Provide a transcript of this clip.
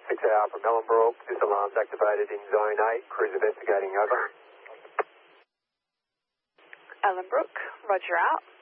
6AR from Ellenbrook. This alarm's activated in Zone 8. Crews investigating, over. Ellenbrook, roger out.